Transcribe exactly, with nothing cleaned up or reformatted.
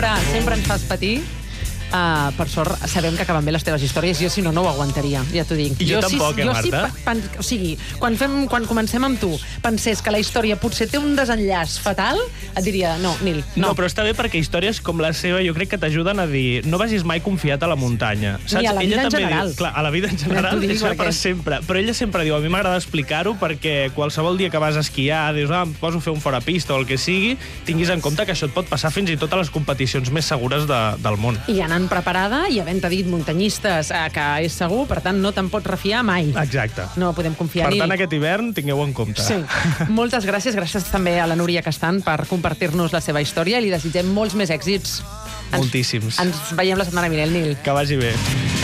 sempre, sempre ens fas patir. Uh, per sort, sabem que acaben bé les teves històries. Jo, si no, no ho aguantaria, ja t'ho dic. I jo, jo tampoc, si, eh, jo, Marta? Si, pan, o sigui, quan, fem, quan comencem amb tu, pensés que la història potser té un desenllaç fatal, et diria, no, Nil, no. No, però està bé perquè històries com la seva jo crec que t'ajuden a dir no vagis mai confiat a la muntanya. Saps? Ni a la vida ella en també general. Diu, clar, a la vida en general, dic, és perquè... per perquè... sempre. Però ella sempre diu, a mi m'agrada explicar-ho perquè qualsevol dia que vas a esquiar, dius, ah, em poso a fer un fora pista o el que sigui, tinguis en compte que això et pot passar fins i tot a les competicions més segures de, del món. I anant preparada i havent-te dit muntanyistes eh, que és segur, per tant, no te'n pots refiar mai. Exacte. No podem confiar. Per Nil. tant, aquest hivern tingueu en compte. Sí. Moltes gràcies. Gràcies també a la Núria Castan per compartir-nos la seva història i li desitgem molts més èxits. Moltíssims. Ens, ens veiem la setmana vinent, Nil. Que vagi bé.